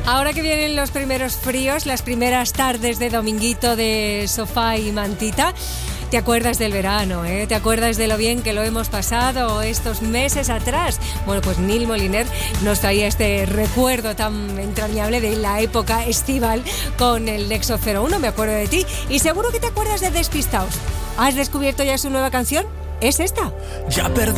Ahora que vienen los primeros fríos, las primeras tardes de dominguito de sofá y mantita, ¿te acuerdas del verano? ¿Te acuerdas de lo bien que lo hemos pasado estos meses atrás? Bueno, pues Neil Moliner nos traía este recuerdo tan entrañable de la época estival con el Nexo 01, me acuerdo de ti. Y seguro que te acuerdas de Despistaos. ¿Has descubierto ya su nueva canción? ¿Es esta? Ya perdí